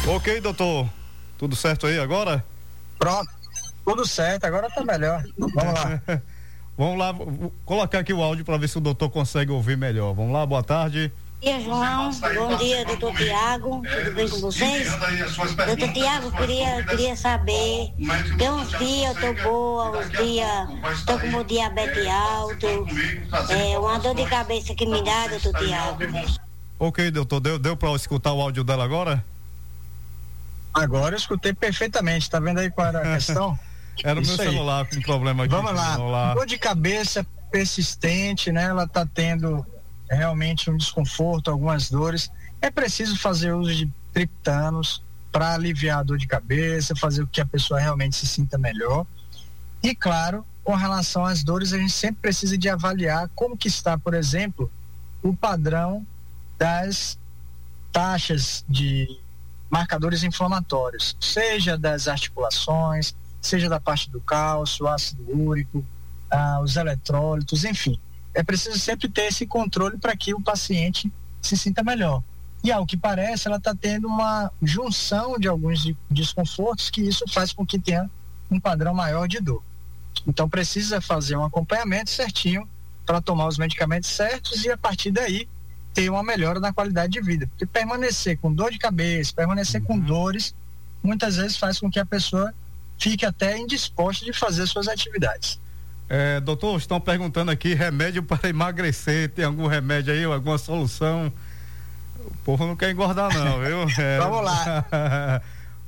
Ok, doutor. Tudo certo aí agora? Pronto. Tudo certo, agora tá melhor. Vamos lá. Vamos lá, vou colocar aqui o áudio para ver se o doutor consegue ouvir melhor. Vamos lá, boa tarde. Bom dia, João. Bom dia, doutor Tiago. Tudo bem com vocês? Doutor Tiago, queria saber. Tem uns dias eu tô boa, uns dias tô com o diabetes alto. Uma dor de cabeça que me dá, doutor Tiago. Ok, doutor, deu para escutar o áudio dela agora? Agora eu escutei perfeitamente. Tá vendo aí qual era a questão? Era o meu celular com problema aqui. Vamos lá. Dor de cabeça persistente, né? Ela tá tendo realmente um desconforto, algumas dores. É preciso fazer uso de triptanos para aliviar a dor de cabeça, fazer com que a pessoa realmente se sinta melhor. E claro, com relação às dores, a gente sempre precisa de avaliar como que está, por exemplo, o padrão das taxas de marcadores inflamatórios, seja das articulações, seja da parte do cálcio, ácido úrico, os eletrólitos, enfim. É preciso sempre ter esse controle para que o paciente se sinta melhor. E ao que parece, ela está tendo uma junção de alguns desconfortos, que isso faz com que tenha um padrão maior de dor. Então precisa fazer um acompanhamento certinho para tomar os medicamentos certos e a partir daí ter uma melhora na qualidade de vida. Porque permanecer com dor de cabeça, permanecer com dores, muitas vezes faz com que a pessoa fique até indisposta de fazer suas atividades. Doutor, estão perguntando aqui, remédio para emagrecer, tem algum remédio aí, alguma solução? O povo não quer engordar não, viu? Vamos lá.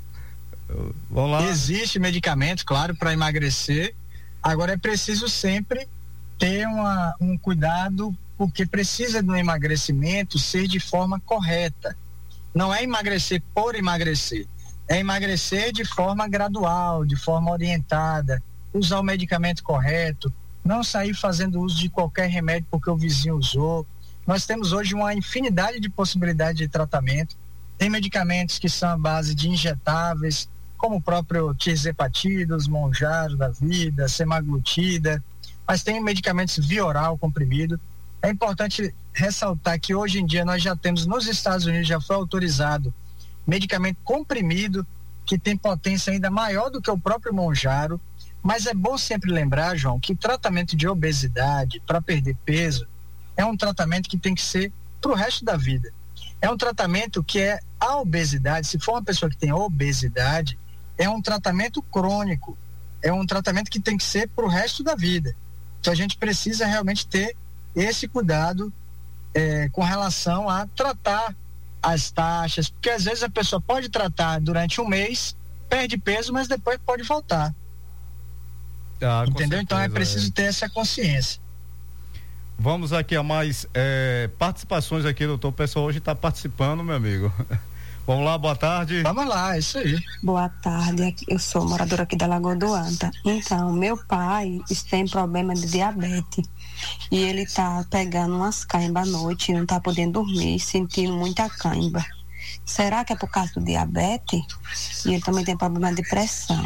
Vamos lá. Existe medicamento, claro, para emagrecer, agora é preciso sempre ter um cuidado, porque precisa do emagrecimento ser de forma correta. Não é emagrecer por emagrecer, é emagrecer de forma gradual, de forma orientada, usar o medicamento correto, não sair fazendo uso de qualquer remédio porque o vizinho usou. Nós temos hoje uma infinidade de possibilidades de tratamento. Tem medicamentos que são à base de injetáveis, como o próprio tirzepatida, os Mounjaro da vida, semaglutida, mas tem medicamentos via oral comprimido. É importante ressaltar que hoje em dia nós já temos nos Estados Unidos, já foi autorizado medicamento comprimido que tem potência ainda maior do que o próprio Mounjaro. Mas é bom sempre lembrar, João, que o tratamento de obesidade para perder peso é um tratamento que tem que ser para o resto da vida. É um tratamento que a obesidade, se for uma pessoa que tem obesidade, é um tratamento crônico, é um tratamento que tem que ser para o resto da vida. Então a gente precisa realmente ter esse cuidado com relação a tratar as taxas, porque às vezes a pessoa pode tratar durante um mês, perde peso, mas depois pode voltar. Entendeu? Certeza, então é preciso ter essa consciência. Vamos aqui a mais participações aqui, doutor. O pessoal hoje está participando, meu amigo. Vamos lá, boa tarde. Vamos lá, isso aí. Boa tarde, eu sou moradora aqui da Lagoa do Anta. Então, meu pai tem problema de diabetes e ele tá pegando umas cãibas à noite, não tá podendo dormir, sentindo muita cãibra. Será que é por causa do diabetes? E ele também tem problema de pressão.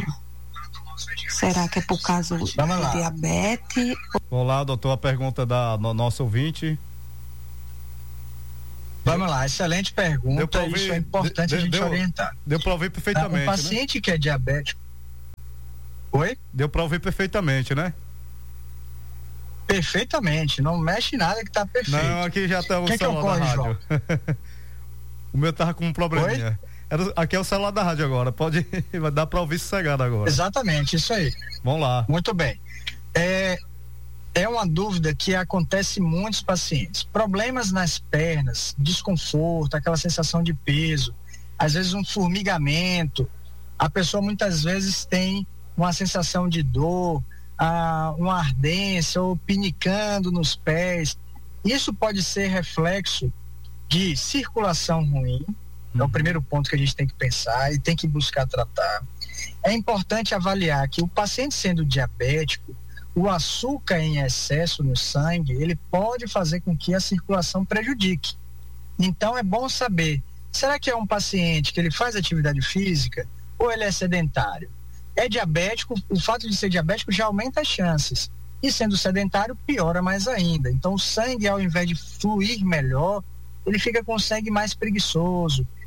Será que é por causa do diabetes? Vamos lá, doutor, a pergunta da nossa ouvinte. Vamos lá, excelente pergunta, isso é importante a gente orientar. Deu para ouvir perfeitamente, o paciente, né, que é diabético. Oi? Deu para ouvir perfeitamente, né? Perfeitamente, não mexe em nada que tá perfeito. Não, aqui já tá o celular da rádio. O meu tava com um probleminha. Aqui é o celular da rádio agora, vai dar para ouvir sossegado agora. Exatamente, isso aí. Vamos lá. Muito bem. É uma dúvida que acontece em muitos pacientes. Problemas nas pernas, desconforto, aquela sensação de peso, às vezes um formigamento. A pessoa muitas vezes tem uma sensação de dor, uma ardência ou pinicando nos pés. Isso pode ser reflexo de circulação ruim. É o primeiro ponto que a gente tem que pensar e tem que buscar tratar. É importante avaliar que o paciente sendo diabético, o açúcar em excesso no sangue, ele pode fazer com que a circulação prejudique. Então é bom saber, será que é um paciente que ele faz atividade física ou ele é sedentário? É diabético, o fato de ser diabético já aumenta as chances. E sendo sedentário, piora mais ainda. Então o sangue, ao invés de fluir melhor, ele fica com o sangue mais preguiçoso,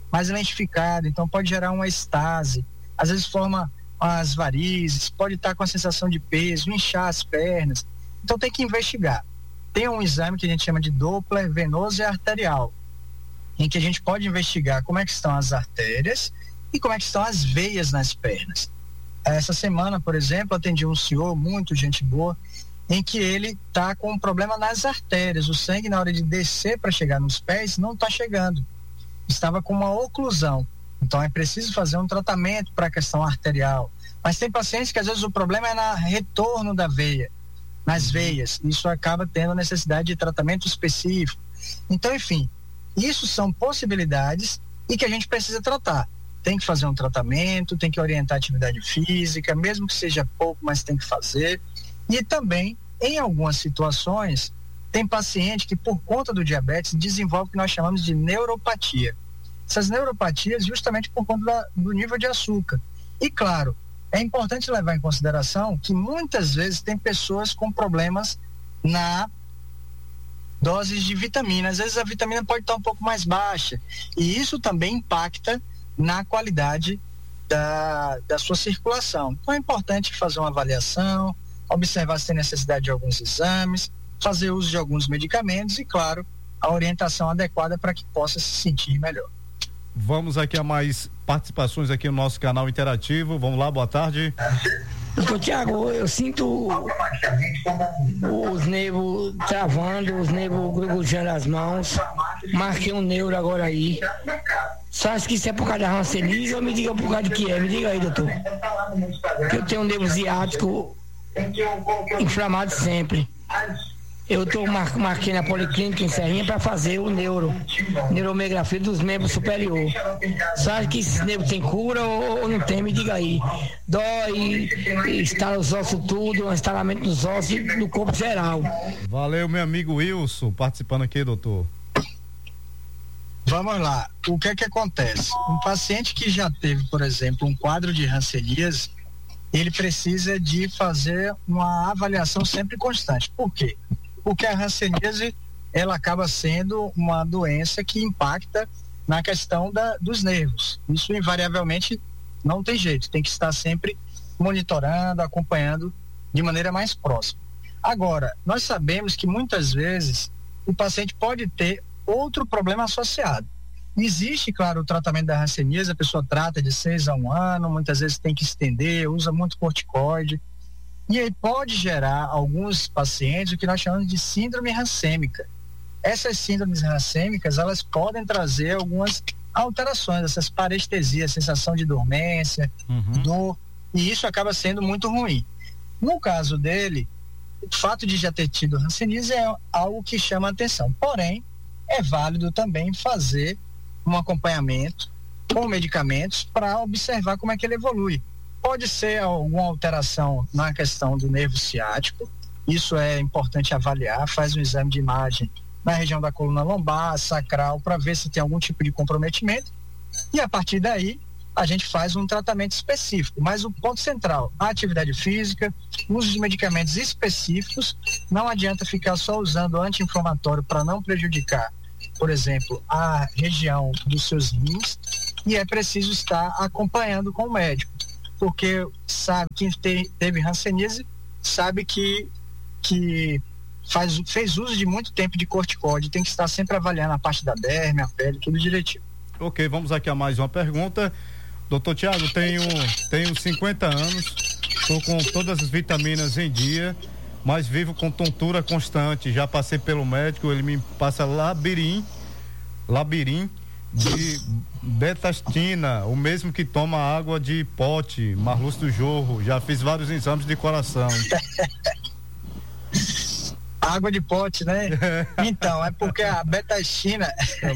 mais lentificado, então pode gerar uma estase, às vezes forma as varizes, pode estar com a sensação de peso, inchar as pernas, então tem que investigar. Tem um exame que a gente chama de Doppler venoso e arterial, em que a gente pode investigar como é que estão as artérias e como é que estão as veias nas pernas. Essa semana, por exemplo, atendi um senhor, muito gente boa, em que ele está com um problema nas artérias, o sangue na hora de descer para chegar nos pés não está chegando, estava com uma oclusão. Então é preciso fazer um tratamento para a questão arterial. Mas tem pacientes que às vezes o problema é no retorno da veia, nas veias. Isso acaba tendo necessidade de tratamento específico. Então, enfim, isso são possibilidades e que a gente precisa tratar. Tem que fazer um tratamento, tem que orientar a atividade física, mesmo que seja pouco, mas tem que fazer. E também, em algumas situações, tem paciente que por conta do diabetes desenvolve o que nós chamamos de neuropatia. Essas neuropatias justamente por conta do nível de açúcar. E claro, é importante levar em consideração que muitas vezes tem pessoas com problemas na doses de vitamina. Às vezes a vitamina pode estar um pouco mais baixa e isso também impacta na qualidade da sua circulação. Então é importante fazer uma avaliação, observar se tem necessidade de alguns exames, fazer uso de alguns medicamentos e, claro, a orientação adequada para que possa se sentir melhor. Vamos aqui a mais participações aqui no nosso canal interativo. Vamos lá, boa tarde. Doutor Tiago, eu sinto os nervos travando, os nervos grudando as mãos. Marquei um neuro agora aí. Só acho que isso é por causa da rancenise ou me diga por causa de que é? Me diga aí, doutor. Eu tenho um nervo ciático inflamado sempre. Eu marquei na Policlínica em Serrinha para fazer o neuromografia dos membros superiores. Sabe que esse nervo tem cura ou não tem? Me diga aí. Dói, estala os ossos tudo, um estalamento nos ossos e no corpo geral. Valeu, meu amigo Wilson, participando aqui, doutor. Vamos lá. O que é que acontece? Um paciente que já teve, por exemplo, um quadro de hanseníase, ele precisa de fazer uma avaliação sempre constante. Por quê? Porque a hanseníase, ela acaba sendo uma doença que impacta na questão dos nervos. Isso invariavelmente não tem jeito, tem que estar sempre monitorando, acompanhando de maneira mais próxima. Agora, nós sabemos que muitas vezes o paciente pode ter outro problema associado. Existe, claro, o tratamento da hanseníase, a pessoa trata de 6 a 1 ano, muitas vezes tem que estender, usa muito corticoide. E aí pode gerar alguns pacientes o que nós chamamos de síndrome rancêmica. Essas síndromes rancêmicas, elas podem trazer algumas alterações, essas parestesias, sensação de dormência, dor, e isso acaba sendo muito ruim. No caso dele, o fato de já ter tido hanseníase é algo que chama a atenção. Porém, é válido também fazer um acompanhamento com medicamentos para observar como é que ele evolui. Pode ser alguma alteração na questão do nervo ciático, isso é importante avaliar, faz um exame de imagem na região da coluna lombar, sacral, para ver se tem algum tipo de comprometimento e a partir daí a gente faz um tratamento específico, mas o ponto central, a atividade física, uso de medicamentos específicos, não adianta ficar só usando anti-inflamatório para não prejudicar, por exemplo, a região dos seus rins e é preciso estar acompanhando com o médico. Porque sabe, quem teve hanseníase sabe que fez uso de muito tempo de corticoide, tem que estar sempre avaliando a parte da derme, a pele, tudo direitinho. Ok, vamos aqui a mais uma pergunta. Doutor Tiago, tenho 50 anos, estou com todas as vitaminas em dia, mas vivo com tontura constante. Já passei pelo médico, ele me passa labirin de betastina, o mesmo que toma água de pote, Marluz do Jorro. Já fiz vários exames de coração. Água de pote, né? Então, é porque a betastina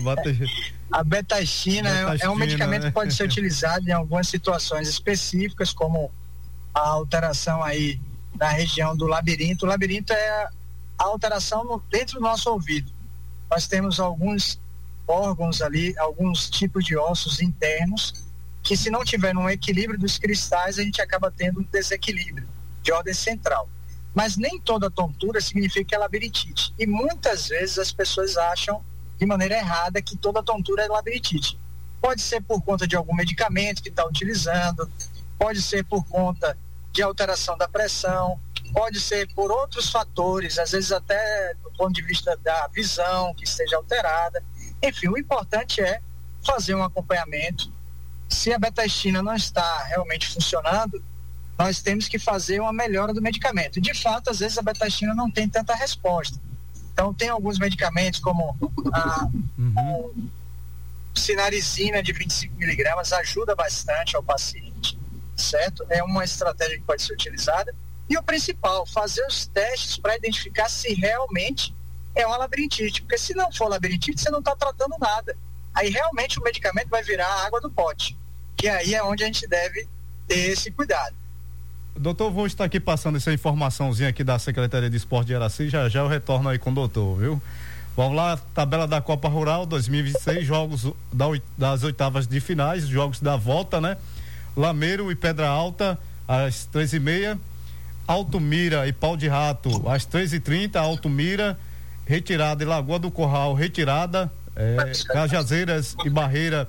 é um medicamento que pode ser utilizado em algumas situações específicas, como a alteração aí da região do labirinto. O labirinto é a alteração dentro do nosso ouvido. Nós temos alguns órgãos ali, alguns tipos de ossos internos que, se não tiver um equilíbrio dos cristais, a gente acaba tendo um desequilíbrio de ordem central. Mas nem toda tontura significa que é labirintite. E muitas vezes as pessoas acham de maneira errada que toda tontura é labirintite. Pode ser por conta de algum medicamento que está utilizando, pode ser por conta de alteração da pressão, pode ser por outros fatores, às vezes até do ponto de vista da visão que esteja alterada. Enfim, o importante é fazer um acompanhamento. Se a betaestina não está realmente funcionando, nós temos que fazer uma melhora do medicamento. De fato, às vezes a betaestina não tem tanta resposta. Então, tem alguns medicamentos como a sinarizina de 25 miligramas, ajuda bastante ao paciente, certo? É uma estratégia que pode ser utilizada. E o principal, fazer os testes para identificar se realmente é uma labirintite. Porque se não for labirintite, você não está tratando nada. Aí realmente o medicamento vai virar a água do pote. Que aí é onde a gente deve ter esse cuidado. Doutor, vou estar aqui passando essa informaçãozinha aqui da Secretaria de Esporte de Araci, já eu retorno aí com o doutor, viu? Vamos lá, tabela da Copa Rural 2026, jogos das oitavas de finais, jogos da volta, né? Lameiro e Pedra Alta, às 3h30, Alto Mira e Pau de Rato, às 3h30, Alto Mira, Retirada e Lagoa do Corral, Retirada, Cajazeiras e Barreira,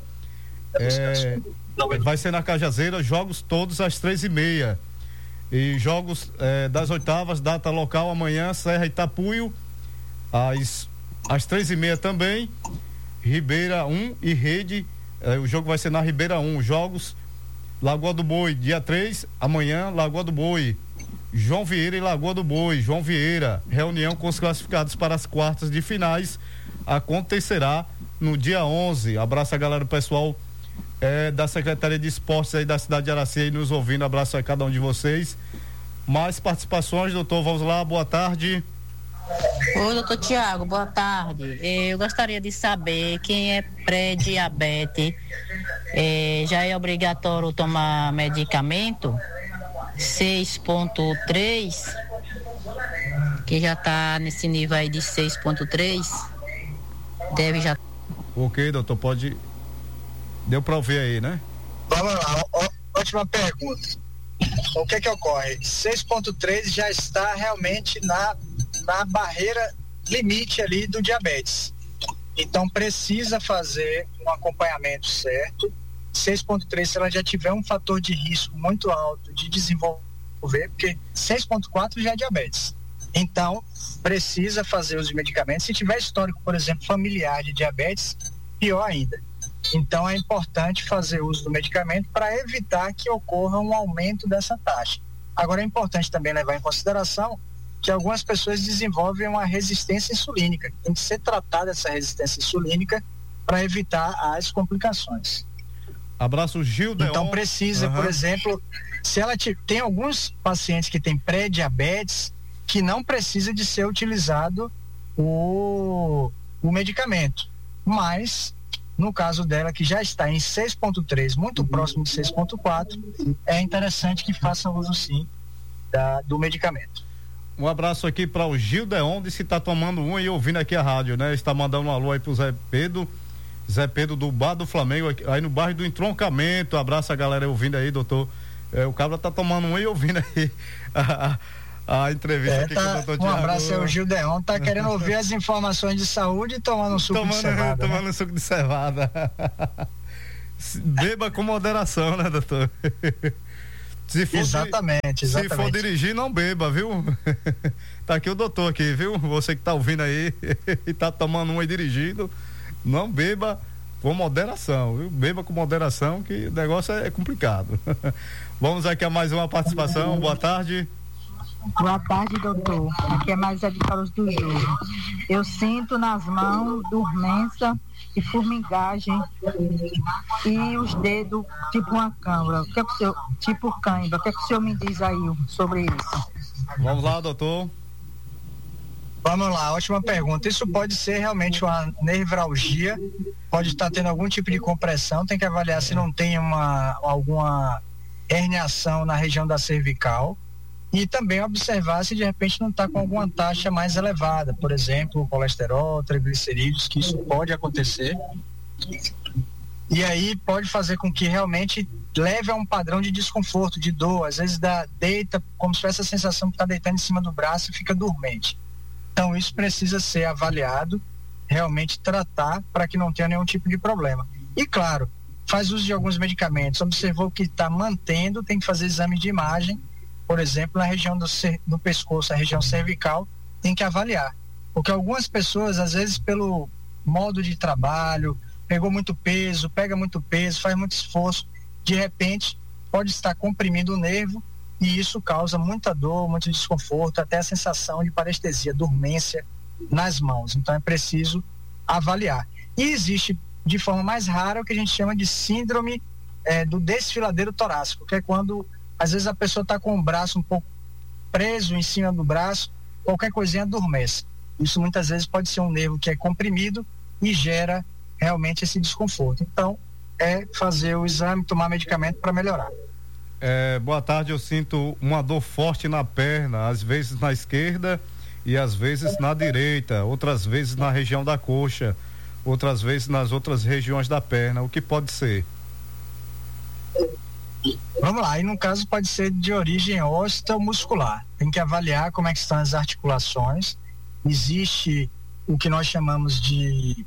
vai ser na Cajazeira, jogos todos às 3h30. E jogos das oitavas, data local amanhã, Serra Itapuio, às 3h30 também, Ribeira 1 e Rede, o jogo vai ser na Ribeira 1, jogos Lagoa do Boi, dia 3, amanhã, Lagoa do Boi, João Vieira e Lagoa do Boi, João Vieira, reunião com os classificados para as quartas de finais, acontecerá no dia 11, abraço a galera, o pessoal da Secretaria de Esportes aí da cidade de Araci aí nos ouvindo, abraço a cada um de vocês. Mais participações, doutor, vamos lá, boa tarde. Oi, doutor Tiago, boa tarde. Eu gostaria de saber quem é pré-diabetes, já é obrigatório tomar medicamento 6.3, que já está nesse nível aí de 6.3, deve já. Ok, doutor, pode... Deu para ouvir aí, né? Vamos lá, ótima pergunta. O que ocorre? 6.3 já está realmente na barreira limite ali do diabetes. Então precisa fazer um acompanhamento certo. 6.3, se ela já tiver um fator de risco muito alto de desenvolver, porque 6.4 já é diabetes. Então precisa fazer os medicamentos. Se tiver histórico, por exemplo, familiar de diabetes, pior ainda. Então é importante fazer uso do medicamento para evitar que ocorra um aumento dessa taxa. Agora é importante também levar em consideração que algumas pessoas desenvolvem uma resistência insulínica. Tem que ser tratada essa resistência insulínica para evitar as complicações. Abraço, Gil Deon. Então precisa, por exemplo, se ela tem alguns pacientes que têm pré-diabetes que não precisa de ser utilizado o medicamento, mas no caso dela, que já está em 6.3, muito próximo de 6.4, é interessante que faça uso sim do medicamento. Um abraço aqui para o Gil Deon, disse que está tomando um e ouvindo aqui a rádio, né? Está mandando um alô aí pro Zé Pedro do Bar do Flamengo, aí no bairro do Entroncamento. Abraço a galera ouvindo aí, doutor. O cabra tá tomando um e ouvindo aí a entrevista aqui com o doutor Tiago. Um abraço ao Gil Deon, tá querendo ouvir as informações de saúde e tomando um suco de cevada. Tomando suco de cevada. Beba com moderação, né, doutor? Exatamente. Se for dirigir, não beba, viu? Tá aqui o doutor aqui, viu? Você que tá ouvindo aí e tá tomando um e dirigindo, não beba com moderação, viu? Beba com moderação, que o negócio é complicado. Vamos aqui a mais uma participação. Boa tarde. Boa tarde, doutor. Aqui é Maria de Carlos do Rio. Eu sinto nas mãos dormência e formigagem e os dedos tipo uma câimbra. O que é que o senhor, tipo cãibra? O que é que o senhor me diz aí sobre isso? Vamos lá, doutor. Vamos lá, ótima pergunta. Isso pode ser realmente uma nevralgia, pode estar tendo algum tipo de compressão, tem que avaliar se não tem alguma herniação na região da cervical. E também observar se de repente não está com alguma taxa mais elevada, por exemplo, colesterol, triglicerídeos, que isso pode acontecer. E aí pode fazer com que realmente leve a um padrão de desconforto, de dor. Às vezes deita, como se tivesse a sensação que está deitando em cima do braço e fica dormente. Então isso precisa ser avaliado, realmente tratar para que não tenha nenhum tipo de problema. E claro, faz uso de alguns medicamentos, observou que está mantendo, tem que fazer exame de imagem, por exemplo, na região do pescoço, a região cervical, tem que avaliar. Porque algumas pessoas, às vezes, pelo modo de trabalho, pega muito peso, faz muito esforço, de repente pode estar comprimindo o nervo e isso causa muita dor, muito desconforto, até a sensação de parestesia, dormência nas mãos. Então é preciso avaliar. E existe, de forma mais rara, o que a gente chama de síndrome do desfiladeiro torácico, que é quando às vezes a pessoa está com o braço um pouco preso em cima do braço, qualquer coisinha adormece. Isso muitas vezes pode ser um nervo que é comprimido e gera realmente esse desconforto. Então, é fazer o exame, tomar medicamento para melhorar. Boa tarde, eu sinto uma dor forte na perna, às vezes na esquerda e às vezes na direita, outras vezes na região da coxa, outras vezes nas outras regiões da perna. O que pode ser? Vamos lá, e no caso pode ser de origem óssea ou muscular. Tem que avaliar como é que estão as articulações. Existe o que nós chamamos de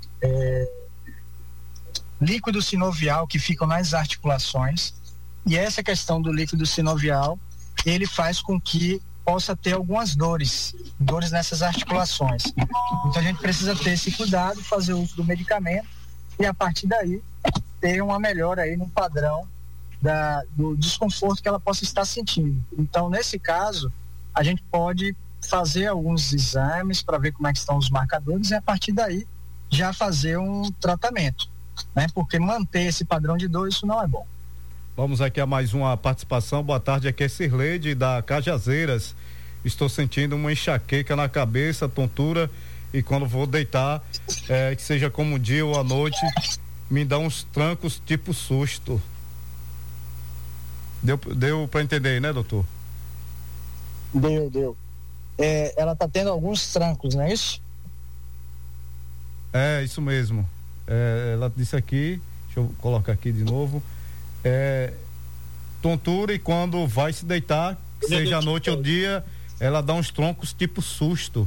líquido sinovial que fica nas articulações, e essa questão do líquido sinovial, ele faz com que possa ter algumas dores nessas articulações. Então a gente precisa ter esse cuidado, fazer uso do medicamento e a partir daí ter uma melhora aí no padrão do desconforto que ela possa estar sentindo. Então nesse caso a gente pode fazer alguns exames para ver como é que estão os marcadores e a partir daí já fazer um tratamento, né? Porque manter esse padrão de dor, isso não é bom. Vamos aqui a mais uma participação. Boa tarde, aqui é Sirleide da Cajazeiras. Estou sentindo uma enxaqueca na cabeça, tontura, e quando vou deitar, que seja como dia ou à noite, me dá uns trancos tipo susto. Deu para entender, né, doutor? Deu. Ela está tendo alguns trancos, não é isso? É, isso mesmo. Ela disse aqui, deixa eu colocar aqui de novo, tontura, e quando vai se deitar, que seja à noite ou dia, ela dá uns troncos tipo susto.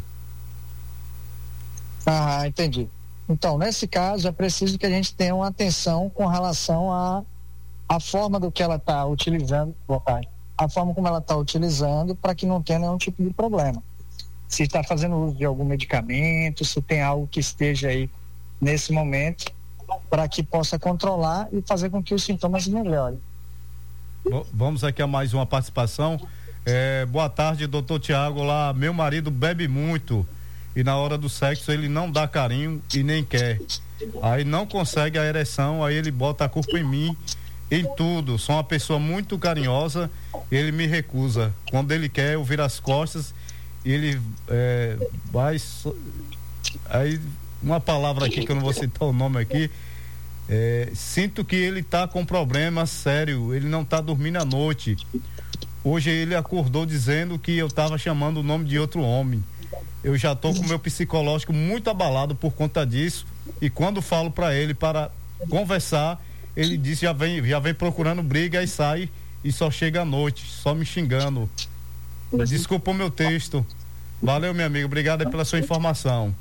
Ah, entendi. Então, nesse caso, é preciso que a gente tenha uma atenção com relação à forma do que ela está utilizando, a forma como ela está utilizando, para que não tenha nenhum tipo de problema. Se está fazendo uso de algum medicamento, se tem algo que esteja aí nesse momento, para que possa controlar e fazer com que os sintomas melhorem. Vamos aqui a mais uma participação. Boa tarde, doutor Tiago. Lá, meu marido bebe muito e na hora do sexo ele não dá carinho e nem quer. Aí não consegue a ereção, aí ele bota a culpa em mim, em tudo. Sou uma pessoa muito carinhosa, ele me recusa. Quando ele quer, eu viro as costas e ele vai. Aí, uma palavra aqui que eu não vou citar o nome aqui. Sinto que ele tá com problema sério, ele não tá dormindo à noite. Hoje ele acordou dizendo que eu tava chamando o nome de outro homem. Eu já tô com o meu psicológico muito abalado por conta disso, e quando falo para ele para conversar, ele diz já vem procurando briga e sai e só chega à noite, só me xingando. Desculpa o meu texto. Valeu, meu amigo, obrigado aí pela sua informação.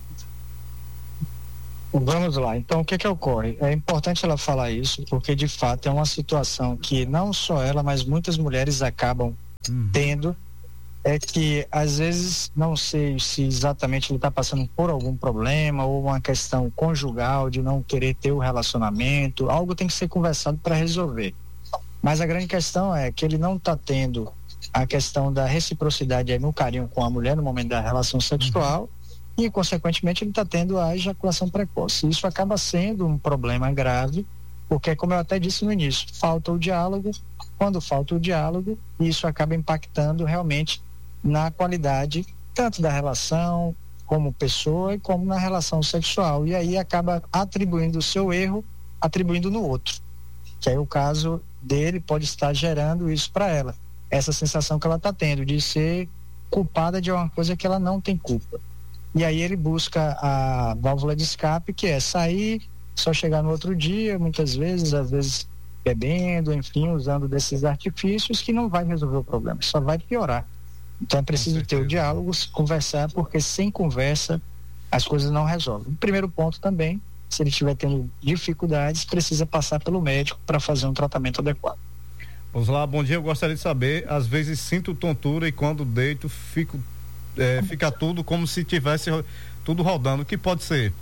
Vamos lá, então o que ocorre? É importante ela falar isso, porque de fato é uma situação que não só ela, mas muitas mulheres acabam tendo, é que às vezes, não sei se exatamente ele está passando por algum problema ou uma questão conjugal de não querer ter o relacionamento, algo tem que ser conversado para resolver. Mas a grande questão é que ele não está tendo a questão da reciprocidade aí no carinho com a mulher no momento da relação sexual, e consequentemente ele está tendo a ejaculação precoce. Isso acaba sendo um problema grave, porque, como eu até disse no início, falta o diálogo. Quando falta o diálogo, isso acaba impactando realmente na qualidade tanto da relação como pessoa e como na relação sexual, e aí acaba atribuindo o seu erro, atribuindo no outro, que aí o caso dele pode estar gerando isso para ela, essa sensação que ela está tendo de ser culpada de uma coisa que ela não tem culpa. E aí ele busca a válvula de escape, que é sair, só chegar no outro dia, muitas vezes, às vezes bebendo, enfim, usando desses artifícios, que não vai resolver o problema, só vai piorar. Então é preciso ter o diálogo, conversar, porque sem conversa as coisas não resolvem. O primeiro ponto também Se ele estiver tendo dificuldades, precisa passar pelo médico para fazer um tratamento adequado. Vamos lá, bom dia, eu gostaria de saber, às vezes sinto tontura e quando deito fica tudo como se tivesse tudo rodando, o que pode ser?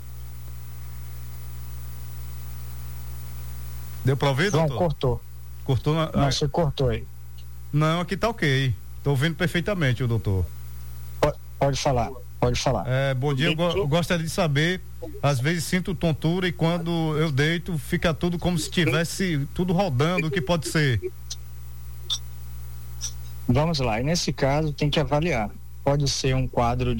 Deu para ouvir, doutor? Não, cortou. Cortou? Não, você cortou aí. Não, aqui tá ok, tô ouvindo perfeitamente o doutor. Pode falar. Bom dia, eu gostaria de saber, às vezes sinto tontura e quando eu deito fica tudo como se tivesse tudo rodando, o que pode ser? Vamos lá, e nesse caso tem que avaliar. Pode ser um quadro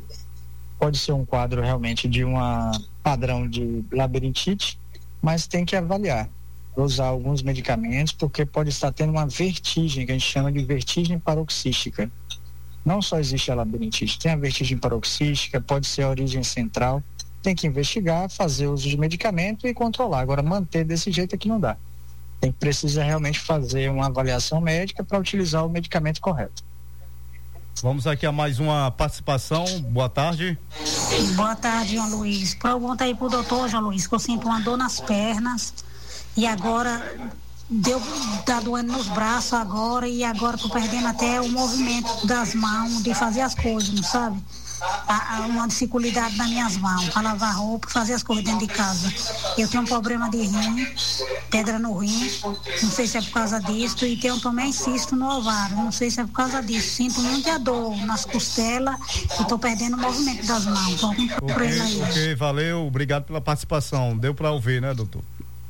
realmente de uma padrão de labirintite, mas tem que avaliar, usar alguns medicamentos, porque pode estar tendo uma vertigem, que a gente chama de vertigem paroxística. Não só existe a labirintite, tem a vertigem paroxística, pode ser a origem central, tem que investigar, fazer uso de medicamento e controlar. Agora, manter desse jeito aqui não dá. Precisa realmente fazer uma avaliação médica para utilizar o medicamento correto. Vamos aqui a mais uma participação. Boa tarde. Boa tarde, João Luiz. Pergunta aí pro doutor, João Luiz, que eu sinto uma dor nas pernas e agora tá doendo nos braços agora e agora tô perdendo até o movimento das mãos de fazer as coisas, não sabe? Há uma dificuldade nas minhas mãos para lavar roupa, fazer as coisas dentro de casa. Eu tenho um problema de rim, pedra no rim, não sei se é por causa disso, e tenho também cisto no ovário, não sei se é por causa disso. Sinto muita dor nas costelas e tô perdendo o movimento das mãos. Ok, valeu, obrigado pela participação. Deu para ouvir, né, doutor?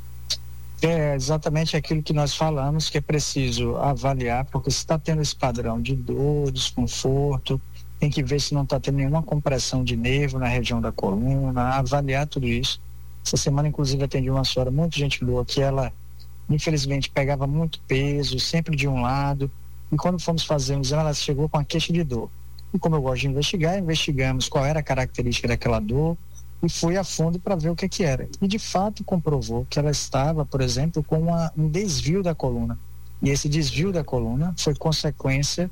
É exatamente aquilo que nós falamos, que é preciso avaliar, porque se está tendo esse padrão de dor, desconforto, tem que ver se não está tendo nenhuma compressão de nervo na região da coluna, avaliar tudo isso. Essa semana, inclusive, atendi uma senhora muito gente boa, que ela, infelizmente, pegava muito peso, sempre de um lado, e quando fomos fazer um exame, ela chegou com a queixa de dor. E como eu gosto de investigar, investigamos qual era a característica daquela dor, e fui a fundo para ver o que era. E de fato comprovou que ela estava, por exemplo, com um desvio da coluna. E esse desvio da coluna foi consequência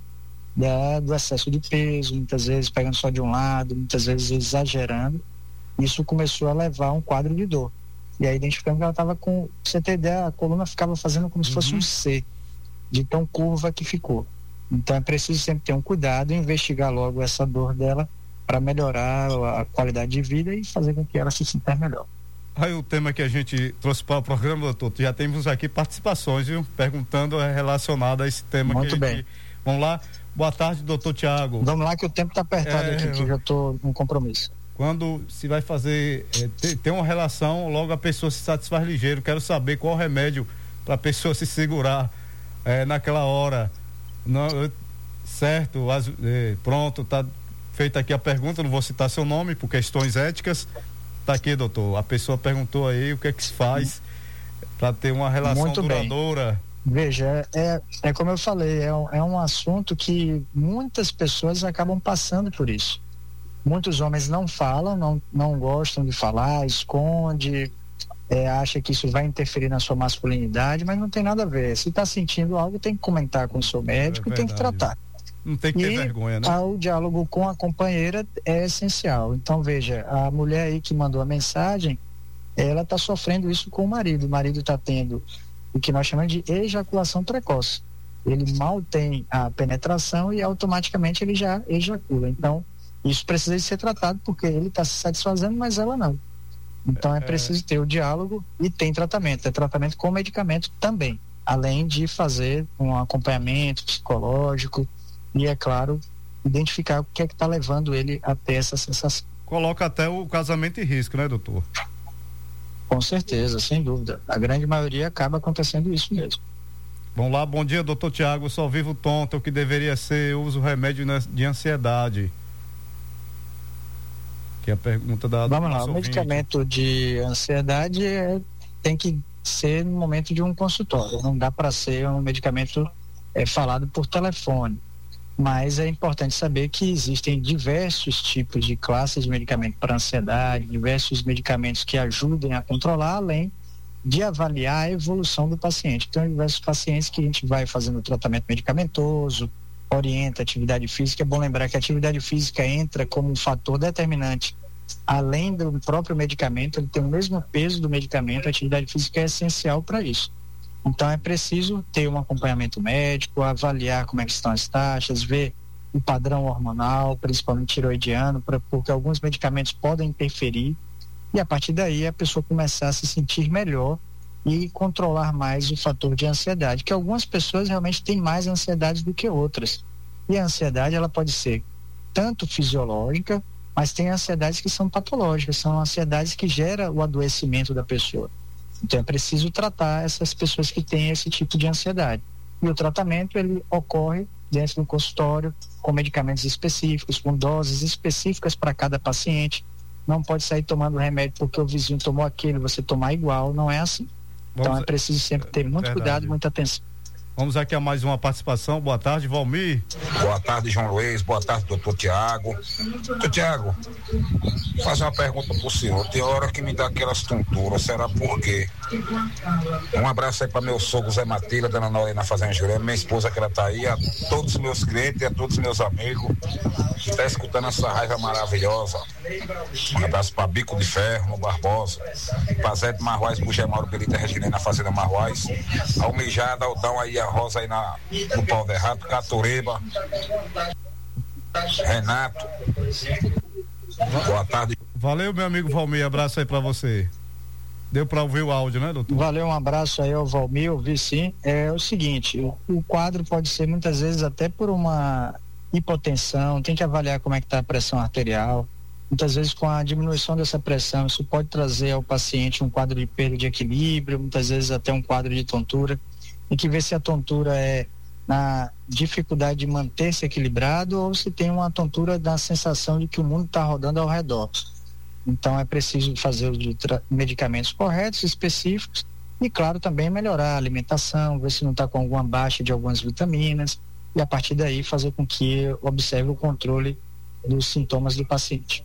do excesso de peso, muitas vezes pegando só de um lado, muitas vezes exagerando. Isso começou a levar a um quadro de dor. E aí identificamos que ela estava com, pra você ter ideia, a coluna ficava fazendo como se fosse um C, de tão curva que ficou. Então é preciso sempre ter um cuidado e investigar logo essa dor dela para melhorar a qualidade de vida e fazer com que ela se sinta melhor. Aí o tema que a gente trouxe para o programa, doutor, já temos aqui participações, viu? Perguntando relacionado a esse tema. Muito bem. Vamos lá. Boa tarde, doutor Tiago. Vamos lá que o tempo está apertado aqui, que eu já estou em compromisso. Quando se vai fazer, tem uma relação, logo a pessoa se satisfaz ligeiro. Quero saber qual o remédio para a pessoa se segurar naquela hora. Não, certo, pronto, está feita aqui a pergunta, não vou citar seu nome por questões éticas. Tá aqui, doutor. A pessoa perguntou aí o que é que se faz para ter uma relação muito duradoura. Bem. Veja, é como eu falei, é um assunto que muitas pessoas acabam passando por isso. Muitos homens não falam, não gostam de falar, esconde, acha que isso vai interferir na sua masculinidade, mas não tem nada a ver. Se está sentindo algo, tem que comentar com o seu médico e tem que tratar. Não tem que ter vergonha, né? O diálogo com a companheira é essencial. Então, veja, a mulher aí que mandou a mensagem, ela está sofrendo isso com o marido. O marido está tendo o que nós chamamos de ejaculação precoce. Ele mal tem a penetração e automaticamente ele já ejacula. Então, isso precisa de ser tratado porque ele está se satisfazendo, mas ela não. Então, é preciso ter o diálogo e tem tratamento. É tratamento com medicamento também, além de fazer um acompanhamento psicológico e, é claro, identificar o que é que está levando ele a ter essa sensação. Coloca até o casamento em risco, né, doutor? Com certeza, sem dúvida. A grande maioria acaba acontecendo isso mesmo. Vamos lá, bom dia, doutor Tiago. Só vivo tonto, o que deveria ser, eu uso remédio de ansiedade. Que é a pergunta da... Vamos lá, o medicamento de ansiedade tem que ser no momento de um consultório. Não dá para ser um medicamento falado por telefone. Mas é importante saber que existem diversos tipos de classes de medicamento para ansiedade, diversos medicamentos que ajudem a controlar, além de avaliar a evolução do paciente. Então, diversos pacientes que a gente vai fazendo tratamento medicamentoso, orienta a atividade física. É bom lembrar que a atividade física entra como um fator determinante além do próprio medicamento, ele tem o mesmo peso do medicamento. A atividade física é essencial para isso. Então é preciso ter um acompanhamento médico, avaliar como é que estão as taxas, ver o padrão hormonal, principalmente tiroidiano, porque alguns medicamentos podem interferir, e a partir daí a pessoa começar a se sentir melhor e controlar mais o fator de ansiedade, que algumas pessoas realmente têm mais ansiedade do que outras. E a ansiedade, ela pode ser tanto fisiológica, mas tem ansiedades que são patológicas, são ansiedades que geram o adoecimento da pessoa. Então é preciso tratar essas pessoas que têm esse tipo de ansiedade. E o tratamento, ele ocorre dentro do consultório, com medicamentos específicos, com doses específicas para cada paciente. Não pode sair tomando remédio porque o vizinho tomou aquele, você tomar igual, não é assim. Então é preciso sempre ter muito cuidado, muita atenção. Vamos aqui a mais uma participação. Boa tarde, Valmir. Boa tarde, João Luiz. Boa tarde, doutor Tiago. Doutor Tiago, fazer uma pergunta pro senhor. Tem hora que me dá aquelas tonturas, será por quê? Um abraço aí para meu sogro Zé Matilha, dona Noé na Fazenda Jurema, minha esposa que ela tá aí, a todos os meus clientes, a todos os meus amigos que tá escutando essa raiva maravilhosa. Um abraço para Bico de Ferro, no Barbosa, para Zé de Marroais, Bugemauro, Belita Regina na Fazenda Marroais, Almejada, Aldão aí, a Rosa aí no Pau de Rato, Catureba, Renato. Boa tarde. Valeu, meu amigo Valmir, abraço aí para você. Deu para ouvir o áudio, né, doutor? Valeu, um abraço aí ao Valmir, ouvi sim. É o seguinte, o quadro pode ser muitas vezes até por uma hipotensão, tem que avaliar como é que está a pressão arterial. Muitas vezes com a diminuição dessa pressão, isso pode trazer ao paciente um quadro de perda de equilíbrio, muitas vezes até um quadro de tontura. Tem que ver se a tontura é na dificuldade de manter-se equilibrado ou se tem uma tontura da sensação de que o mundo está rodando ao redor. Então é preciso fazer os medicamentos corretos, específicos, e claro também melhorar a alimentação, ver se não está com alguma baixa de algumas vitaminas, e a partir daí fazer com que observe o controle dos sintomas do paciente.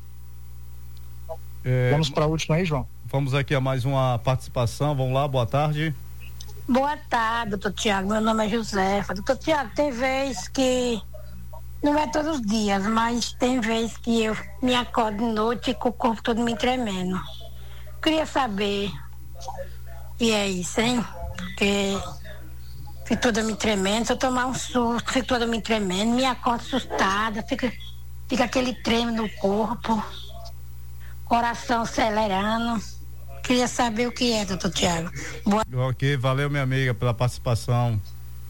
Vamos para a última aí, João? Vamos aqui a mais uma participação. Vamos lá, boa tarde. Boa tarde, doutor Tiago. Meu nome é Josefa. Doutor Tiago, tem vez que, não é todos os dias, mas tem vez que eu me acordo de noite com o corpo todo me tremendo. Queria saber e é isso, hein? Porque fico toda me tremendo, se eu tomar um susto, fico toda me tremendo, me acordo assustada, fica aquele treme no corpo, coração acelerando. Queria saber o que é, doutor Tiago. Ok, valeu, minha amiga, pela participação.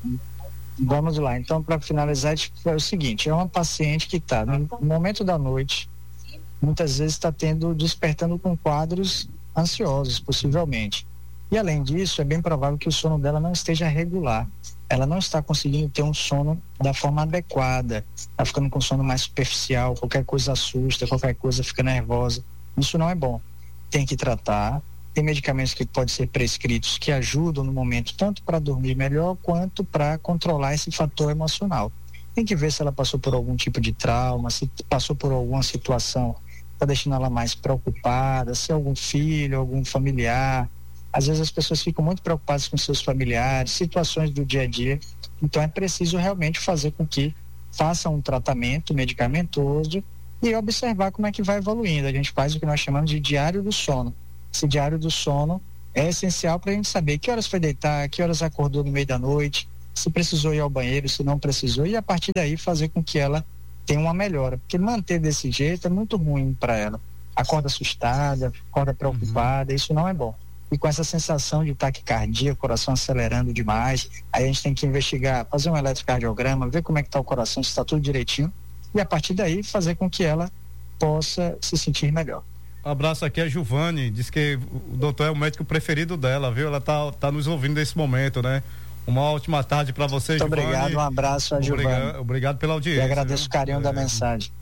Vamos lá, então, para finalizar, é o seguinte: é uma paciente que está no momento da noite, muitas vezes está despertando com quadros ansiosos, possivelmente. E além disso, é bem provável que o sono dela não esteja regular. Ela não está conseguindo ter um sono da forma adequada, está ficando com sono mais superficial, qualquer coisa assusta, qualquer coisa fica nervosa. Isso não é bom. Tem que tratar. Tem medicamentos que podem ser prescritos que ajudam no momento tanto para dormir melhor quanto para controlar esse fator emocional. Tem que ver se ela passou por algum tipo de trauma, se passou por alguma situação que está deixando ela mais preocupada, se é algum filho, algum familiar. Às vezes as pessoas ficam muito preocupadas com seus familiares, situações do dia a dia. Então é preciso realmente fazer com que façam um tratamento medicamentoso e observar como é que vai evoluindo. A gente faz o que nós chamamos de diário do sono. Esse diário do sono é essencial para a gente saber que horas foi deitar, que horas acordou no meio da noite, se precisou ir ao banheiro, se não precisou, e a partir daí fazer com que ela tenha uma melhora. Porque manter desse jeito é muito ruim para ela. Acorda assustada, acorda preocupada, isso não é bom. E com essa sensação de taquicardia, coração acelerando demais, aí a gente tem que investigar, fazer um eletrocardiograma, ver como é que está o coração, se está tudo direitinho, e a partir daí fazer com que ela possa se sentir melhor. Um abraço aqui a Giovane, diz que o doutor é o médico preferido dela, viu? Ela tá nos ouvindo nesse momento, né? Uma ótima tarde para você, muito Giovane. Obrigado, um abraço a Giovane. Obrigado pela audiência. E agradeço o carinho da mensagem.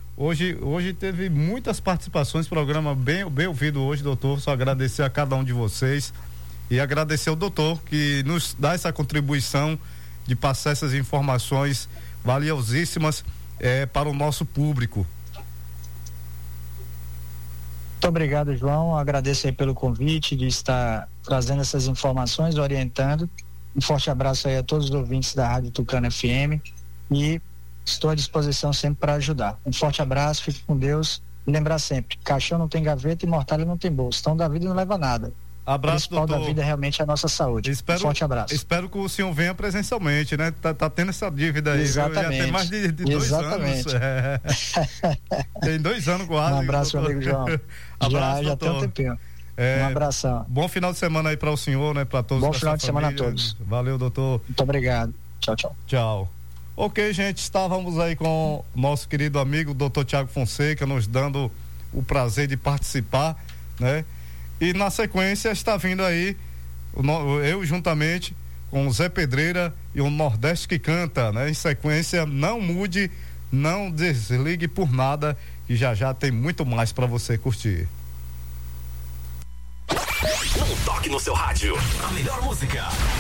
Hoje teve muitas participações, programa bem ouvido hoje, doutor. Só agradecer a cada um de vocês e agradecer ao doutor que nos dá essa contribuição de passar essas informações valiosíssimas para o nosso público. Muito obrigado, João. Agradeço aí pelo convite de estar trazendo essas informações, orientando. Um forte abraço aí a todos os ouvintes da Rádio Tucano FM e estou à disposição sempre para ajudar. Um forte abraço, fique com Deus Lembrar sempre, caixão não tem gaveta e mortalha não tem bolso. Então da vida não leva nada. Abraço, o principal doutor. da vida realmente é a nossa saúde. Forte abraço. Espero que o senhor venha presencialmente, né? Tá tendo essa dívida aí. Exatamente. Já tem mais de 2 anos. Tem 2 anos quase. Um abraço, meu amigo João. Abraço, já tem um tempinho. Um abração. Bom final de semana aí para o senhor, né? Para todos. Bom final de semana a todos. Valeu, doutor. Muito obrigado. Tchau, tchau. Tchau. Ok, gente, estávamos aí com o nosso querido amigo Dr. Tiago Fonseca, nos dando o prazer de participar, né? E na sequência está vindo aí eu juntamente com o Zé Pedreira e o Nordeste que Canta, né? Em sequência, não mude, não desligue por nada, que já tem muito mais para você curtir. Não toque no seu rádio, a melhor música